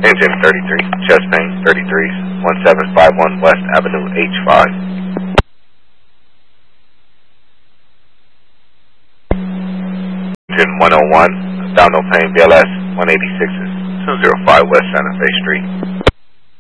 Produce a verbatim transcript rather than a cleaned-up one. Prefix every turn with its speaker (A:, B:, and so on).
A: Engine thirty-three, chest pain, thirty-three, one seven five one West Avenue, H five. Engine one oh one, abdominal pain, B L S, one eighty-six, two oh five West Santa Fe Street.